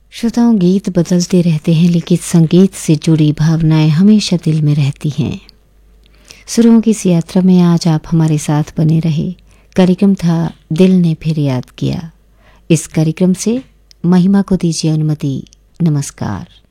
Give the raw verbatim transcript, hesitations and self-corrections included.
श्रोताओं, गीत बदलते रहते हैं लेकिन संगीत से जुड़ी भावनाएं हमेशा दिल में रहती हैं। सुरों की इस यात्रा में आज आप हमारे साथ बने रहे। कार्यक्रम था दिल ने फिर याद किया। इस कार्यक्रम से महिमा को दीजिए अनुमति। नमस्कार।